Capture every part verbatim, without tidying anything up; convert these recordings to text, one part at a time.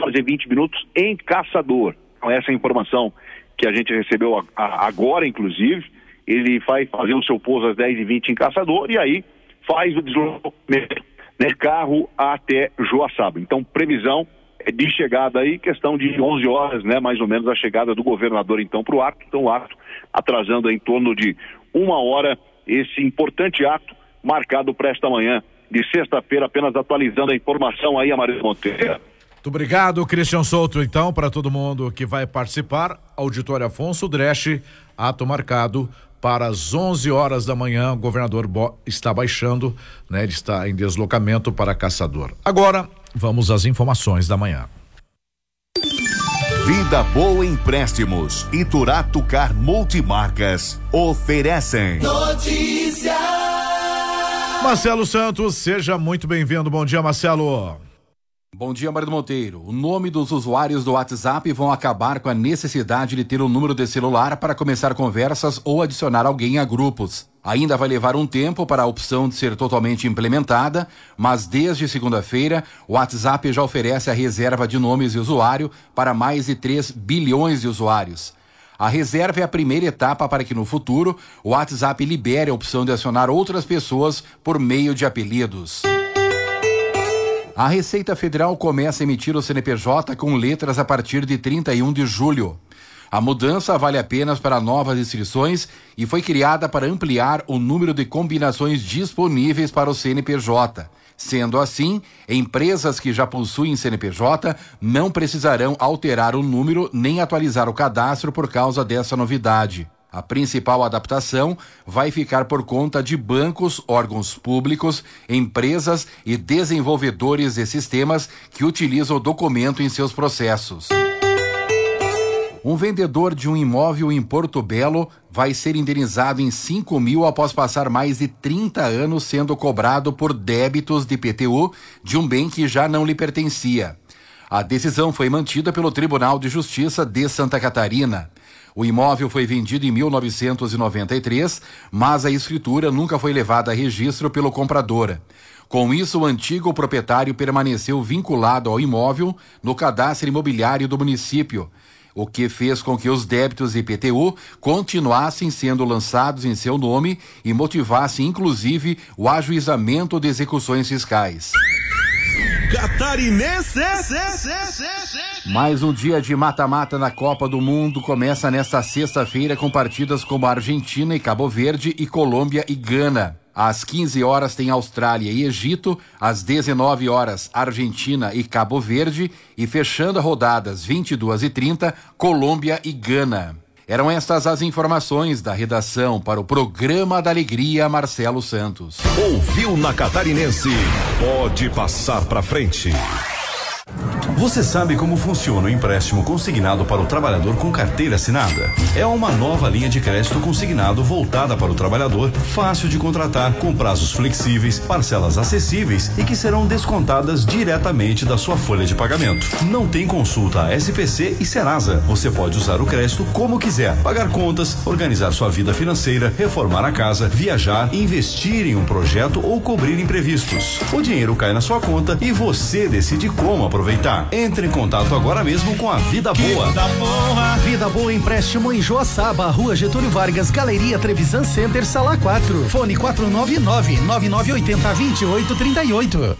horas e vinte minutos em Caçador. Então, essa é a informação que a gente recebeu a, a, agora, inclusive. Ele vai fazer o seu pouso às dez e vinte em Caçador e aí faz o deslocamento de carro até Joaçaba. Então, previsão é de chegada aí, questão de onze horas, né, mais ou menos, a chegada do governador, então, para o ato. Então, o ato atrasando em torno de uma hora esse importante ato marcado para esta manhã de sexta-feira, apenas atualizando a informação aí, a Maria Monteiro. Muito obrigado, Christian Souto. Então, para todo mundo que vai participar, Auditório Afonso Dresch, ato marcado para as onze horas da manhã. O governador Bo está baixando, né? Ele está em deslocamento para Caçador. Agora, vamos às informações da manhã. Vida Boa Empréstimos e Turato Car Multimarcas oferecem notícia. Marcelo Santos, seja muito bem-vindo. Bom dia, Marcelo. Bom dia, Marido Monteiro. O nome dos usuários do WhatsApp vão acabar com a necessidade de ter um número de celular para começar conversas ou adicionar alguém a grupos. Ainda vai levar um tempo para a opção de ser totalmente implementada, mas desde segunda-feira, o WhatsApp já oferece a reserva de nomes de usuário para mais de três bilhões de usuários. A reserva é a primeira etapa para que no futuro o WhatsApp libere a opção de acionar outras pessoas por meio de apelidos. A Receita Federal começa a emitir o C N P J com letras a partir de trinta e um de julho. A mudança vale apenas para novas inscrições e foi criada para ampliar o número de combinações disponíveis para o C N P J. Sendo assim, empresas que já possuem C N P J não precisarão alterar o número nem atualizar o cadastro por causa dessa novidade. A principal adaptação vai ficar por conta de bancos, órgãos públicos, empresas e desenvolvedores de sistemas que utilizam o documento em seus processos. Um vendedor de um imóvel em Porto Belo vai ser indenizado em cinco mil após passar mais de trinta anos sendo cobrado por débitos de I P T U de um bem que já não lhe pertencia. A decisão foi mantida pelo Tribunal de Justiça de Santa Catarina. O imóvel foi vendido em mil novecentos e noventa e três, mas a escritura nunca foi levada a registro pelo comprador. Com isso, o antigo proprietário permaneceu vinculado ao imóvel no cadastro imobiliário do município, o que fez com que os débitos de I P T U continuassem sendo lançados em seu nome e motivasse, inclusive, o ajuizamento de execuções fiscais. Catarinense! Mais um dia de mata-mata na Copa do Mundo começa nesta sexta-feira com partidas como Argentina e Cabo Verde e Colômbia e Gana. Às quinze horas tem Austrália e Egito, às dezenove horas Argentina e Cabo Verde e fechando a rodada às vinte e duas e trinta Colômbia e Gana. Eram estas as informações da redação para o Programa da Alegria, Marcelo Santos. Ouviu na Catarinense? Pode passar pra frente. Você sabe como funciona o empréstimo consignado para o trabalhador com carteira assinada? É uma nova linha de crédito consignado voltada para o trabalhador, fácil de contratar, com prazos flexíveis, parcelas acessíveis e que serão descontadas diretamente da sua folha de pagamento. Não tem consulta a S P C e Serasa. Você pode usar o crédito como quiser, pagar contas, organizar sua vida financeira, reformar a casa, viajar, investir em um projeto ou cobrir imprevistos. O dinheiro cai na sua conta e você decide como aproveitar. Entre em contato agora mesmo com a Vida Boa. Vida Boa. Vida Boa Empréstimo em Joaçaba, Rua Getúlio Vargas, Galeria Trevisan Center, Sala quatro. Fone quatro nove nove, nove nove oito zero, dois oito três oito.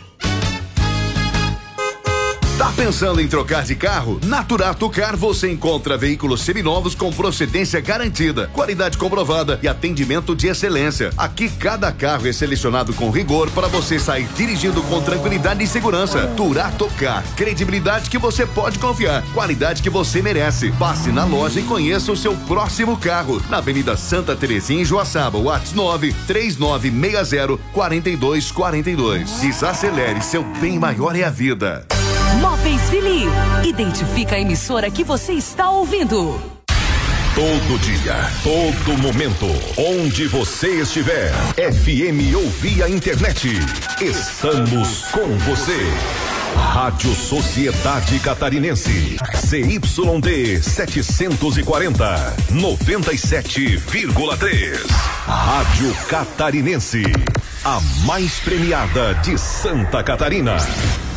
Tá pensando em trocar de carro? Na Turato Car você encontra veículos seminovos com procedência garantida, qualidade comprovada e atendimento de excelência. Aqui cada carro é selecionado com rigor para você sair dirigindo com tranquilidade e segurança. Turato Car, credibilidade que você pode confiar, qualidade que você merece. Passe na loja e conheça o seu próximo carro. Na Avenida Santa Terezinha em Joaçaba, WhatsApp nove três nove seis zero quatro dois quatro dois. Desacelere, seu bem maior é a vida. Móveis Vili. Identifica a emissora que você está ouvindo. Todo dia, todo momento, onde você estiver. F M ou via internet. Estamos com você. Rádio Sociedade Catarinense. C Y D setecentos e quarenta, noventa e sete vírgula três. Rádio Catarinense. A mais premiada de Santa Catarina.